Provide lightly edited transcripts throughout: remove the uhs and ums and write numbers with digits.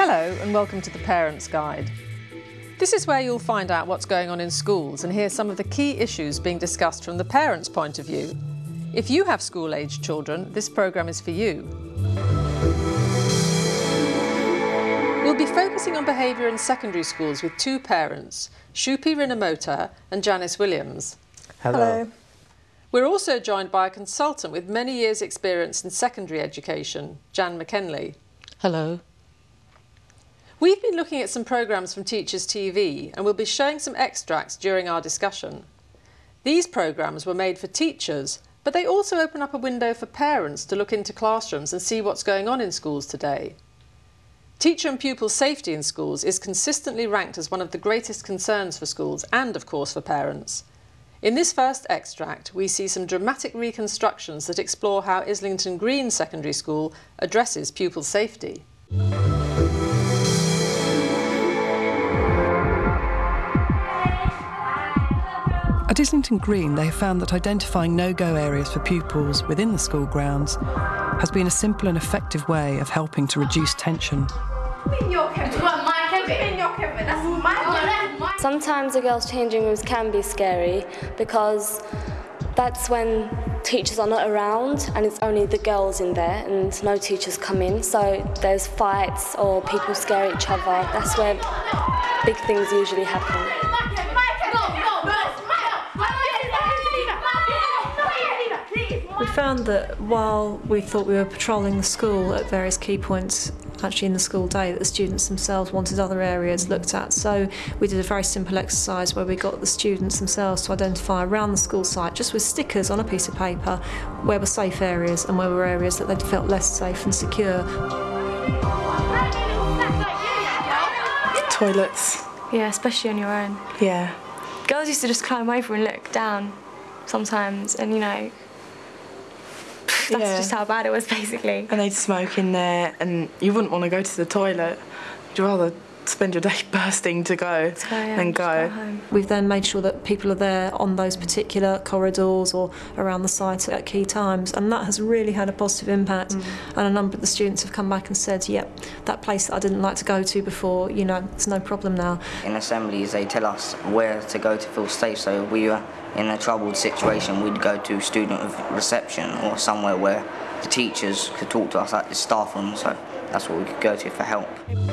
Hello and welcome to the Parents Guide. This is where you'll find out what's going on in schools and hear some of the key issues being discussed from the parents' point of view. If you have school-aged children, this programme is for you. We'll be focusing on behaviour in secondary schools with two parents, Shupi Rinamota and Janice Williams. Hello. We're also joined by a consultant with many years' experience in secondary education, Jan McKenley. Hello. We've been looking at some programmes from Teachers TV and we'll be showing some extracts during our discussion. These programmes were made for teachers, but they also open up a window for parents to look into classrooms and see what's going on in schools today. Teacher and pupil safety in schools is consistently ranked as one of the greatest concerns for schools and, of course, for parents. In this first extract, we see some dramatic reconstructions that explore how Islington Green Secondary School addresses pupil safety. At Islington Green, they have found that identifying no-go areas for pupils within the school grounds has been a simple and effective way of helping to reduce tension. Sometimes the girls' changing rooms can be scary because that's when teachers are not around and it's only the girls in there and no teachers come in. So there's fights or people scare each other. That's where big things usually happen. We found that while we thought we were patrolling the school at various key points actually in the school day, that the students themselves wanted other areas looked at. So we did a very simple exercise where we got the students themselves to identify around the school site, just with stickers on a piece of paper, where were safe areas and where were areas that they'd felt less safe and secure. Toilets. Yeah, especially on your own. Yeah. Girls used to just climb over and look down sometimes and, you know, that's just how bad it was, basically. And they'd smoke in there, and you wouldn't want to go to the toilet. You'd rather spend your day bursting to go than go. Home. We've then made sure that people are there on those particular corridors or around the site at key times, and that has really had a positive impact. And a number of the students have come back and said, yep, that place that I didn't like to go to before, you know, it's no problem now. In assemblies, they tell us where to go to feel safe, so we were in a troubled situation, we'd go to student reception or somewhere where the teachers could talk to us, like the staff room, so that's what we could go to for help.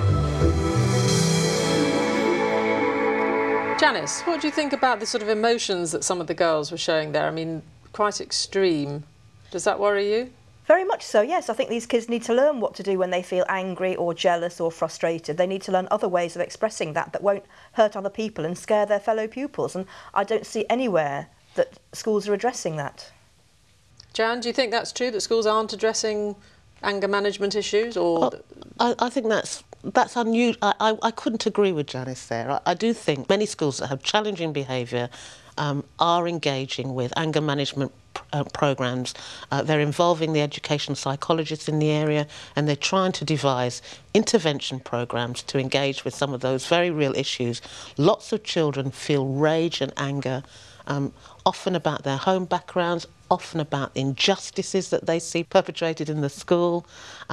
Janice, what do you think about the sort of emotions that some of the girls were showing there? I mean, quite extreme. Does that worry you? Very much so, yes. I think these kids need to learn what to do when they feel angry or jealous or frustrated. They need to learn other ways of expressing that won't hurt other people and scare their fellow pupils. And I don't see anywhere that schools are addressing that. Jan, do you think that's true, that schools aren't addressing anger management issues? Or I think that's unusual. I couldn't agree with Janice there. I do think many schools that have challenging behaviour are engaging with anger management programmes. They're involving the educational psychologists in the area, and they're trying to devise intervention programmes to engage with some of those very real issues. Lots of children feel rage and anger, often about their home backgrounds, often about injustices that they see perpetrated in the school.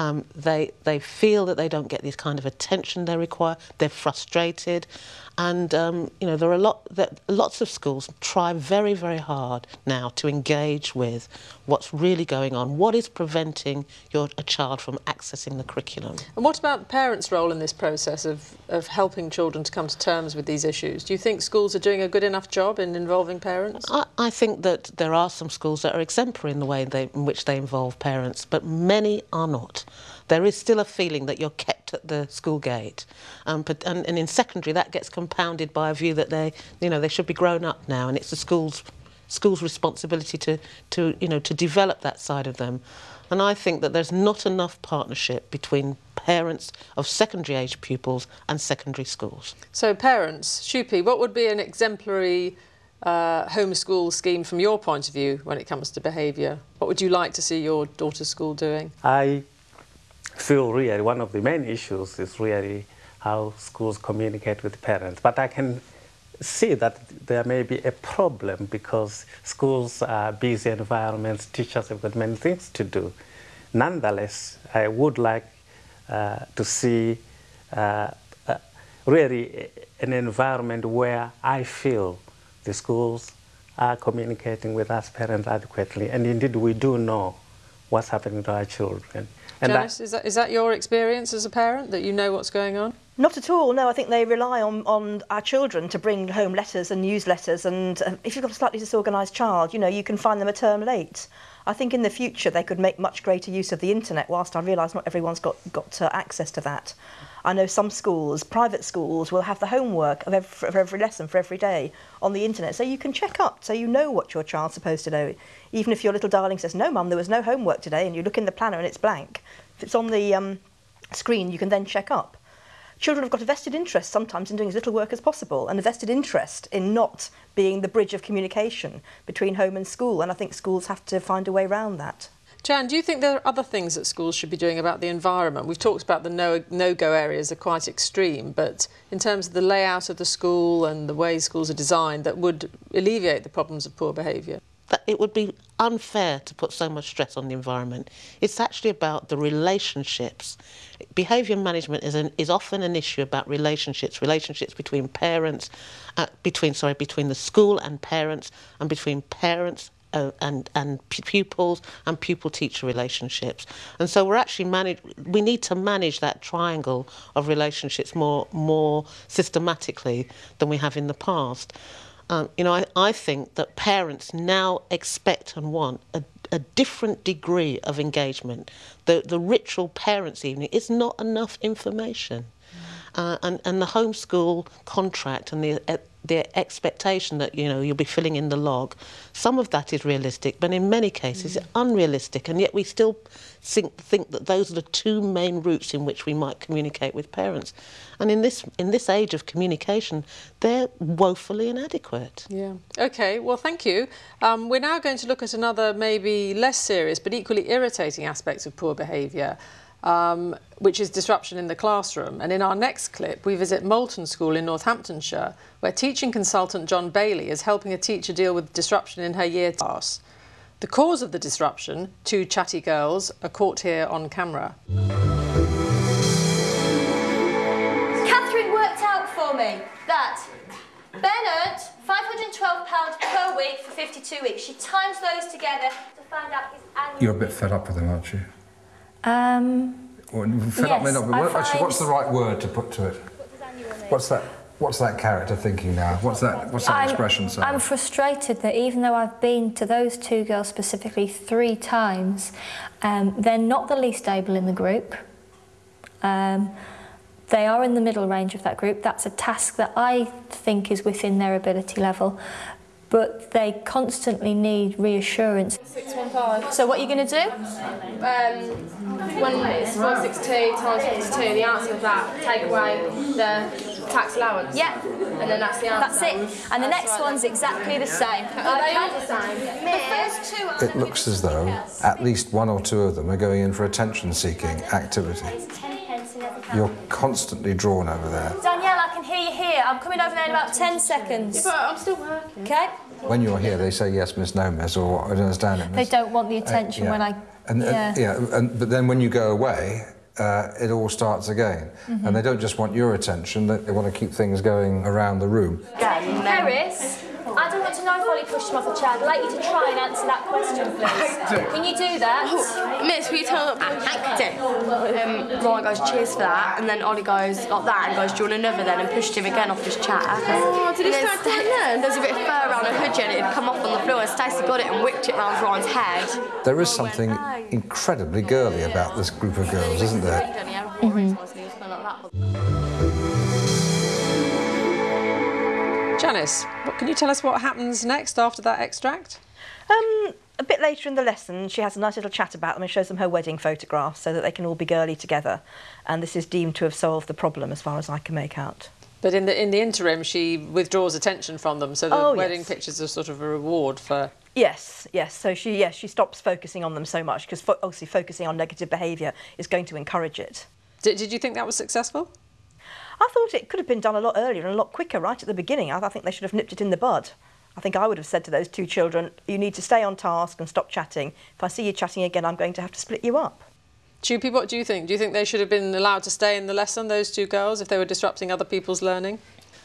They feel that they don't get this kind of attention they require. They're frustrated. And, you know, there are lots of schools try very, very hard now to engage with what's really going on. What is preventing a child from accessing the curriculum? And what about the parents' role in this process of helping children to come to terms with these issues? Do you think schools are doing a good enough job in involving parents? I think that there are some schools that are exemplary in the way in which they involve parents, but many are not. There is still a feeling that you're kept at the school gate, and in secondary that gets compounded by a view that they should be grown up now, and it's the school's responsibility to develop that side of them. And I think that there's not enough partnership between parents of secondary age pupils and secondary schools. So parents, Shupi, what would be an exemplary homeschool scheme from your point of view when it comes to behaviour? What would you like to see your daughter's school doing? I feel really one of the main issues is really how schools communicate with parents. But I can see that there may be a problem because schools are busy environments, teachers have got many things to do. Nonetheless, I would like to see really an environment where I feel the schools are communicating with us parents adequately, and indeed we do know what's happening to our children. And Janice, is that your experience as a parent, that you know what's going on? Not at all, no. I think they rely on our children to bring home letters and newsletters, and if you've got a slightly disorganised child, you know, you can find them a term late. I think in the future they could make much greater use of the internet, whilst I realise not everyone's got access to that. I know some schools, private schools, will have the homework of every lesson for every day on the internet, so you can check up, so you know what your child's supposed to know. Even if your little darling says, no mum, there was no homework today, and you look in the planner and it's blank, if it's on the screen, you can then check up. Children have got a vested interest sometimes in doing as little work as possible, and a vested interest in not being the bridge of communication between home and school, and I think schools have to find a way around that. Jan, do you think there are other things that schools should be doing about the environment? We've talked about the no-go areas are quite extreme, but in terms of the layout of the school and the way schools are designed, that would alleviate the problems of poor behaviour? That it would be unfair to put so much stress on the environment. It's actually about the relationships. Behaviour management is often an issue about relationships between parents, between the school and parents, and between parents and pupils and pupil-teacher relationships. And so we need to manage that triangle of relationships more systematically than we have in the past. You know, I think that parents now expect and want a different degree of engagement. The ritual parents' evening is not enough information. And the homeschool contract and the expectation that, you know, you'll be filling in the log, some of that is realistic, but in many cases it's unrealistic, and yet we still think that those are the two main routes in which we might communicate with parents. And in this age of communication, they're woefully inadequate. Yeah. OK, well, thank you. We're now going to look at another maybe less serious but equally irritating aspect of poor behaviour, which is disruption in the classroom. And in our next clip, we visit Moulton School in Northamptonshire, where teaching consultant John Bailey is helping a teacher deal with disruption in her year class. The cause of the disruption, two chatty girls, are caught here on camera. Catherine worked out for me that Ben earned £512 per week for 52 weeks. She times those together to find out his annual... You're a bit fed up with them, aren't you? Fed up may not be. Actually, what's the right word to put to it? What's that character thinking now? What's that expression saying? I'm frustrated that even though I've been to those two girls specifically 3 times, they're not the least able in the group. They are in the middle range of that group. That's a task that I think is within their ability level. But they constantly need reassurance. 615. So what are you going to do? When it's 462 times 52, the answer of that, take away the tax allowance. Yeah. And then that's the answer. That's it. And the next one's exactly the same. Are they all the same? The first two... It looks as though at least 1 or 2 of them are going in for attention-seeking activity. You're constantly drawn over there. Danielle, I can hear you here. I'm coming over there in about 10 seconds. Yeah, but I'm still working. OK? When you're here, they say yes, miss, no, miss, or I don't understand it, miss. They don't want the attention when I... But then when you go away, it all starts again. And they don't just want your attention, they want to keep things going around the room. Harris, I don't want to know if Ollie pushed him off the chair. I'd like you to try and answer that question, please. Can you do that? Miss, will you tell them I hacked it? Ryan goes, cheers for that, and then Ollie goes like that and goes, do you want another then, and pushed him again off his chair. Oh, did he start doing that? There's a bit of fur around the hood and it had come off on the floor, and Stacey got it and whipped it around Ryan's head. There is something incredibly girly about this group of girls, isn't there? Janice, can you tell us what happens next after that extract? A bit later in the lesson, she has a nice little chat about them and shows them her wedding photographs so that they can all be girly together. And this is deemed to have solved the problem as far as I can make out. But in the interim, she withdraws attention from them, so the wedding pictures are sort of a reward for... Yes. So she stops focusing on them so much, because obviously focusing on negative behaviour is going to encourage it. Did you think that was successful? I thought it could have been done a lot earlier and a lot quicker right at the beginning. I think they should have nipped it in the bud. I think I would have said to those 2 children, you need to stay on task and stop chatting. If I see you chatting again, I'm going to have to split you up. Chupi, what do you think? Do you think they should have been allowed to stay in the lesson, those two girls, if they were disrupting other people's learning?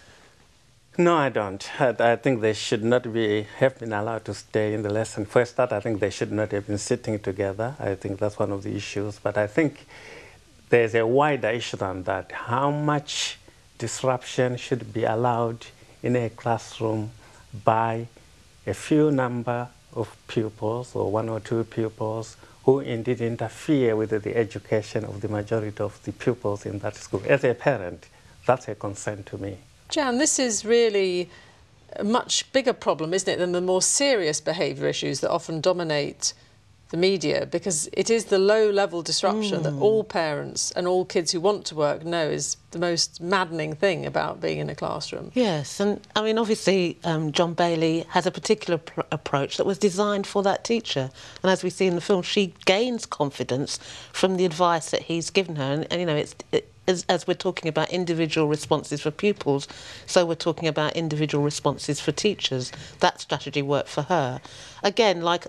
No, I don't. I think they should not have been allowed to stay in the lesson. For a start, I think they should not have been sitting together. I think that's one of the issues. But I think there's a wider issue than that. How much disruption should be allowed in a classroom by a few number of pupils, or 1 or 2 pupils, who indeed interfere with the education of the majority of the pupils in that school? As a parent, that's a concern to me. Jan, this is really a much bigger problem, isn't it, than the more serious behaviour issues that often dominate the media, because it is the low-level disruption that all parents and all kids who want to work know is the most maddening thing about being in a classroom. Yes, and I mean, obviously, John Bailey has a particular approach that was designed for that teacher. And as we see in the film, she gains confidence from the advice that he's given her. And you know, as we're talking about individual responses for pupils, so we're talking about individual responses for teachers. That strategy worked for her. Again, like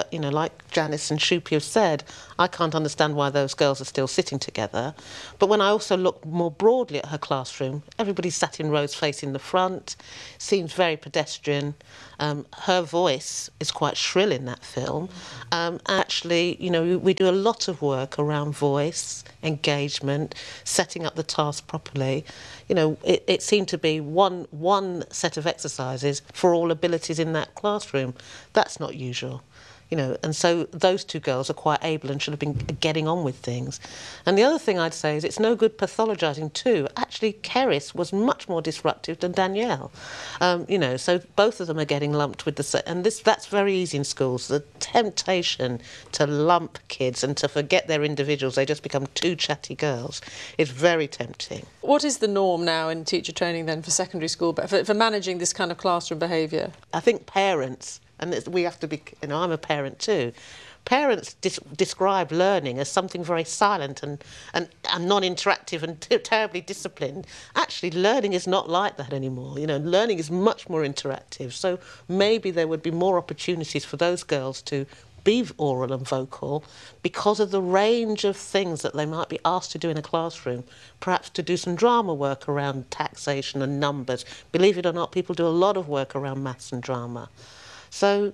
Janice and Chupi have said, I can't understand why those girls are still sitting together. But when I also look more broadly at her classroom, everybody sat in rows facing the front, seems very pedestrian. Her voice is quite shrill in that film. Actually, you know, we do a lot of work around voice, engagement, setting up the task properly. You know, it seemed to be one set of exercises for all abilities in that classroom. That's not usual. You know, and so those two girls are quite able and should have been getting on with things. And the other thing I'd say is it's no good pathologising too. Actually, Keris was much more disruptive than Danielle. You know, so both of them are getting lumped with the... And that's very easy in schools. The temptation to lump kids and to forget their individuals, they just become two chatty girls, is very tempting. What is the norm now in teacher training then for secondary school, but for managing this kind of classroom behaviour? I think parents... And we have to be, you know, I'm a parent too. Parents describe learning as something very silent and non-interactive and terribly disciplined. Actually, learning is not like that anymore. You know, learning is much more interactive. So maybe there would be more opportunities for those girls to be oral and vocal because of the range of things that they might be asked to do in a classroom. Perhaps to do some drama work around taxation and numbers. Believe it or not, people do a lot of work around maths and drama. So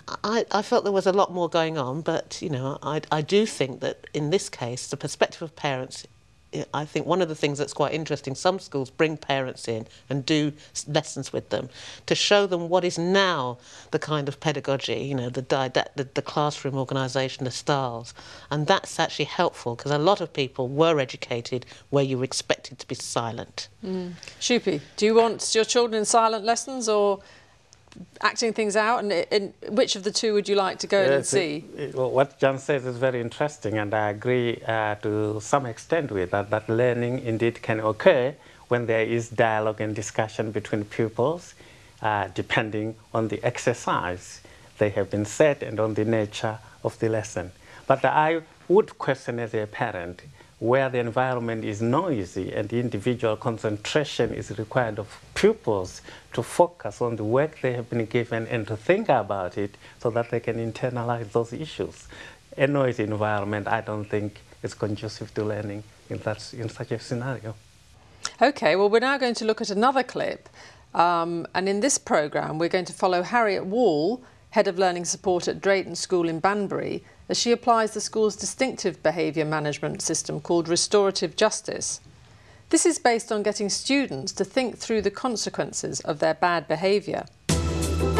I felt there was a lot more going on, but, you know, I do think that in this case, the perspective of parents, I think one of the things that's quite interesting, some schools bring parents in and do lessons with them to show them what is now the kind of pedagogy, you know, the classroom organisation, the styles. And that's actually helpful because a lot of people were educated where you were expected to be silent. Chupi, do you want your children in silent lessons or acting things out, and which of the two would you like to go in and see? Well, what Jan says is very interesting, and I agree to some extent with that, that learning indeed can occur when there is dialogue and discussion between pupils, depending on the exercise they have been set and on the nature of the lesson. But I would question as a parent, where the environment is noisy and individual concentration is required of pupils to focus on the work they have been given and to think about it so that they can internalize those issues. A noisy environment, I don't think, is conducive to learning in such a scenario. OK, well, we're now going to look at another clip. And in this programme, we're going to follow Harriet Wall, Head of Learning Support at Drayton School in Banbury, as she applies the school's distinctive behaviour management system called Restorative Justice. This is based on getting students to think through the consequences of their bad behaviour.